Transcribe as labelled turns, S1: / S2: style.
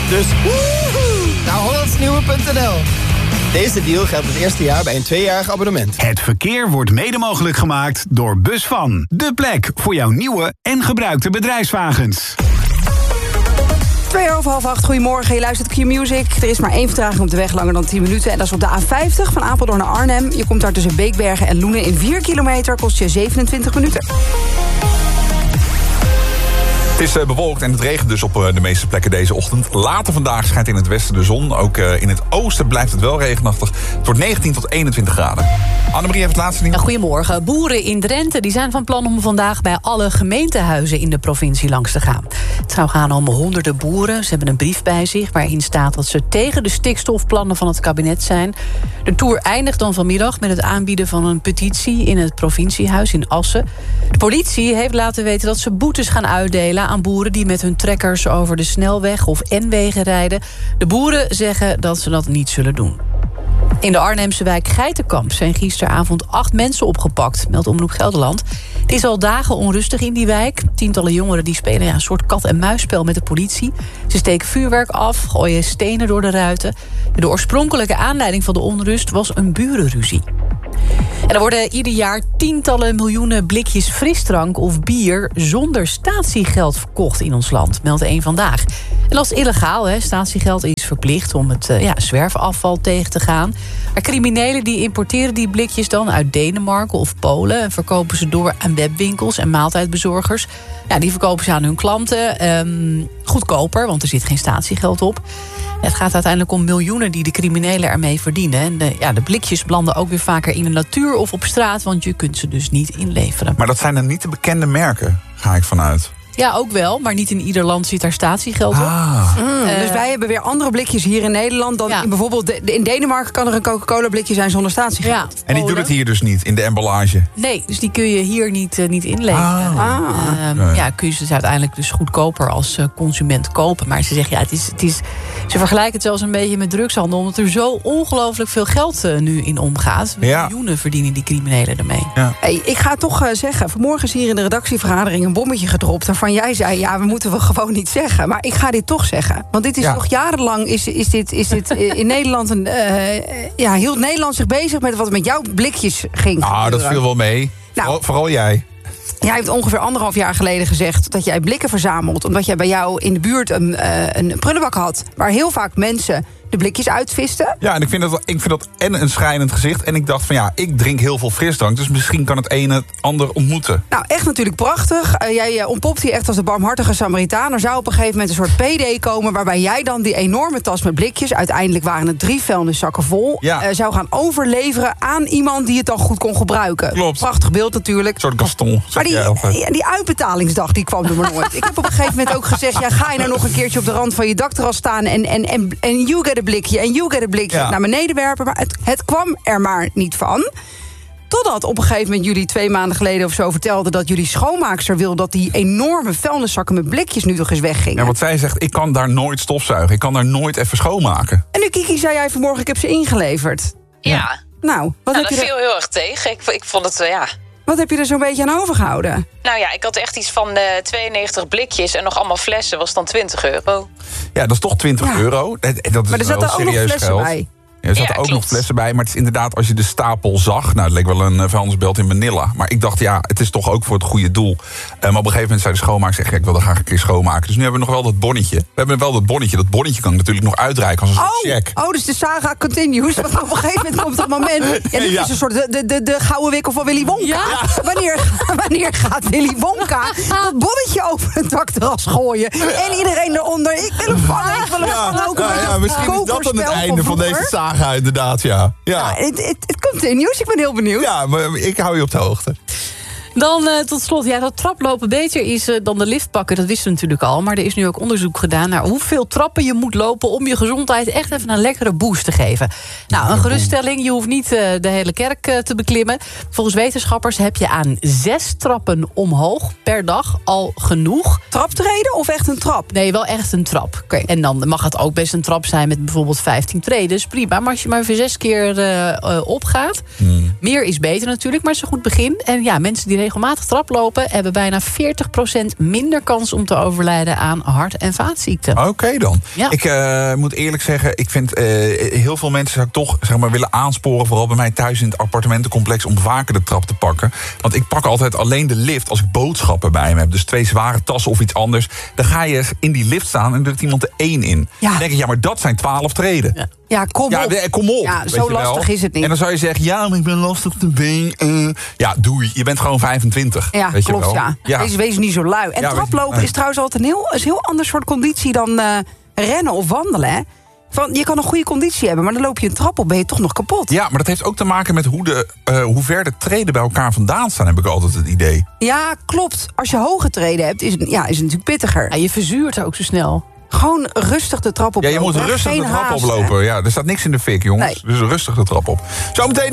S1: Dus naar hollandsnieuwe.nl. Deze deal geldt het eerste jaar bij een 2-jarig abonnement.
S2: Het verkeer wordt mede mogelijk gemaakt door Busvan. De plek voor jouw nieuwe en gebruikte bedrijfswagens.
S3: 7:02, goedemorgen, je luistert Q-Music. Er is maar 1 vertraging op de weg langer dan 10 minuten. En dat is op de A50 van Apeldoorn naar Arnhem. Je komt daar tussen Beekbergen en Loenen in 4 kilometer. Kost je 27 minuten.
S4: Het is bewolkt en het regent dus op de meeste plekken deze ochtend. Later vandaag schijnt in het westen de zon. Ook in het oosten blijft het wel regenachtig. Het wordt 19 tot 21 graden. Annemarie heeft het laatste nieuws.
S5: Goedemorgen. Boeren in Drenthe die zijn van plan om vandaag bij alle gemeentehuizen in de provincie langs te gaan. Het zou gaan om honderden boeren. Ze hebben een brief bij zich waarin staat dat ze tegen de stikstofplannen van het kabinet zijn. De tour eindigt dan vanmiddag met het aanbieden van een petitie in het provinciehuis in Assen. De politie heeft laten weten dat ze boetes gaan uitdelen aan boeren die met hun trekkers over de snelweg of N-wegen rijden. De boeren zeggen dat ze dat niet zullen doen. In de Arnhemse wijk Geitenkamp zijn gisteravond 8 mensen opgepakt, meldt Omroep Gelderland. Het is al dagen onrustig in die wijk. Tientallen jongeren die spelen een soort kat-en-muisspel met de politie. Ze steken vuurwerk af, gooien stenen door de ruiten. De oorspronkelijke aanleiding van de onrust was een burenruzie. En er worden ieder jaar tientallen miljoenen blikjes frisdrank of bier zonder statiegeld verkocht in ons land, meldt Eén Vandaag. En dat is illegaal, hè? Statiegeld is verplicht om het zwerfafval tegen te gaan. Maar criminelen die importeren die blikjes dan uit Denemarken of Polen en verkopen ze door aan webwinkels en maaltijdbezorgers. Ja, die verkopen ze aan hun klanten goedkoper, want er zit geen statiegeld op. Het gaat uiteindelijk om miljoenen die de criminelen ermee verdienen. En de blikjes belanden ook weer vaker in de natuur of op straat, want je kunt ze dus niet inleveren.
S4: Maar dat zijn dan niet de bekende merken, ga ik vanuit.
S5: Ja, ook wel, maar niet in ieder land zit daar statiegeld op.
S3: Dus wij hebben weer andere blikjes hier in Nederland dan in bijvoorbeeld in Denemarken kan er een Coca-Cola blikje zijn zonder statiegeld.
S5: Ja,
S4: en die doet het hier dus niet, in de emballage?
S5: Nee, dus die kun je hier niet inleveren. Kun je ze dus uiteindelijk dus goedkoper als consument kopen. Maar ze zeggen, ze vergelijken het zelfs een beetje met drugshandel, omdat er zo ongelooflijk veel geld nu in omgaat. Miljoenen verdienen die criminelen ermee.
S3: Ja. Hey, ik ga toch zeggen, vanmorgen is hier in de redactievergadering een bommetje gedropt waarvan jij zei, we moeten we gewoon niet zeggen. Maar ik ga dit toch zeggen. Want dit is toch jarenlang is dit in Nederland hield Nederland zich bezig met wat er met jouw blikjes ging.
S4: Dat viel wel mee. Vooral jij.
S3: Jij hebt ongeveer 1,5 jaar geleden gezegd dat jij blikken verzamelt, omdat jij bij jou in de buurt een prullenbak had waar heel vaak mensen de blikjes uitvisten. Ja, en
S4: ik vind dat en een schrijnend gezicht. En ik dacht van ik drink heel veel frisdrank, dus misschien kan het een het ander ontmoeten.
S3: Nou, echt natuurlijk prachtig. Jij ontpopt hier echt als de barmhartige Samaritaan. Er zou op een gegeven moment een soort PD komen waarbij jij dan die enorme tas met blikjes, uiteindelijk waren het 3 vuilniszakken vol, zou gaan overleveren aan iemand die het dan goed kon gebruiken.
S4: Klopt.
S3: Prachtig beeld natuurlijk.
S4: Een soort Gaston.
S3: Maar die uitbetalingsdag die kwam er maar nooit. Ik heb op een gegeven moment ook gezegd, ga je nou nog een keertje op de rand van je dakterras staan en you get a blikje en you get a blikje naar beneden werpen. Maar het kwam er maar niet van. Totdat op een gegeven moment jullie 2 maanden geleden of zo vertelden dat jullie schoonmaakster wil dat die enorme vuilniszakken met blikjes nu toch eens weggingen.
S4: Ja, want zij zegt, ik kan daar nooit stofzuigen. Ik kan daar nooit even schoonmaken.
S3: En nu, Kiki, zei jij vanmorgen, ik heb ze ingeleverd.
S6: Ja.
S3: Nou,
S6: dat viel heel erg tegen. Ik vond het,
S3: Wat heb je er zo'n beetje aan overgehouden?
S6: Nou ja, ik had echt iets van 92 blikjes en nog allemaal flessen, was dan €20.
S4: Ja, dat is toch €20. Dat is
S3: maar er zaten ook nog flessen bij.
S4: Ja, er zaten ook nog flessen bij, maar het is inderdaad, als je de stapel zag, het leek wel een vuilnisbelt in Manila. Maar ik dacht, het is toch ook voor het goede doel. Maar op een gegeven moment zei de schoonmaker, ik wil dat graag een keer schoonmaken. Dus nu hebben we nog wel dat bonnetje. We hebben wel dat bonnetje. Dat bonnetje kan ik natuurlijk nog uitreiken als een soort check.
S3: Dus de saga continues. Want op een gegeven moment komt het moment. Dit is een soort de gouden wikkel van Willy Wonka. Ja? Wanneer gaat Willy Wonka dat bonnetje over het dakterras gooien? En iedereen eronder. Ik wil hem vangen. Ik wil hem vangen. Ook
S4: misschien is dat dan het einde van deze saga. Inderdaad,
S3: het komt in nieuws, ik ben heel benieuwd.
S4: Ja, maar ik hou je op de hoogte.
S5: Dan tot slot, dat traplopen beter is dan de lift pakken. Dat wisten we natuurlijk al. Maar er is nu ook onderzoek gedaan naar hoeveel trappen je moet lopen om je gezondheid echt even een lekkere boost te geven. Nou, een geruststelling, je hoeft niet de hele kerk te beklimmen. Volgens wetenschappers heb je aan 6 trappen omhoog per dag al genoeg.
S3: Traptreden of echt een trap?
S5: Nee, wel echt een trap. Okay. En dan mag het ook best een trap zijn met bijvoorbeeld 15 treden. Dus prima, maar als je maar voor 6 keer opgaat. Meer is beter natuurlijk, maar het is een goed begin. En mensen die regelmatig traplopen hebben bijna 40% minder kans om te overlijden aan hart- en vaatziekten.
S4: Oké dan.
S5: Ja.
S4: Ik moet eerlijk zeggen, ik vind heel veel mensen zou ik toch willen aansporen, vooral bij mij thuis in het appartementencomplex, om vaker de trap te pakken. Want ik pak altijd alleen de lift als ik boodschappen bij me heb. Dus 2 zware tassen of iets anders. Dan ga je in die lift staan en drukt iemand er 1 in.
S3: Ja.
S4: Dan denk ik, maar dat zijn 12 treden.
S3: Ja, kom op.
S4: Kom op.
S3: Ja,
S4: weet
S3: zo
S4: je wel.
S3: lastig is het niet.
S4: En dan zou je zeggen, ja, maar ik ben lastig op de been. Ja, doei. Je bent gewoon 25.
S3: Ja,
S4: weet je
S3: klopt,
S4: wel.
S3: ja. Wees niet zo lui. En traplopen is trouwens altijd een heel ander soort conditie dan rennen of wandelen, hè? Je kan een goede conditie hebben, maar dan loop je een trap op, ben je toch nog kapot.
S4: Ja, maar dat heeft ook te maken met hoe ver de treden bij elkaar vandaan staan, heb ik altijd het idee.
S3: Ja, klopt. Als je hoge treden hebt, is het natuurlijk pittiger.
S5: Ja, je verzuurt ook zo snel.
S3: Gewoon rustig de trap oplopen.
S4: Ja, je moet rustig de trap oplopen. Ja, er staat niks in de fik, jongens.
S3: Nee.
S4: Dus rustig de trap op. Zometeen